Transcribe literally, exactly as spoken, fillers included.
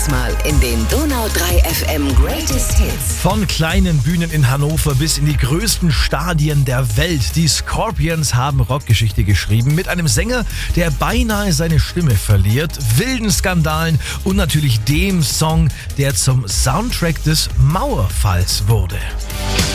Mal in den Donau drei F M Greatest Hits. Von kleinen Bühnen in Hannover bis in die größten Stadien der Welt. Die Scorpions haben Rockgeschichte geschrieben mit einem Sänger, der beinahe seine Stimme verliert, wilden Skandalen und natürlich dem Song, der zum Soundtrack des Mauerfalls wurde.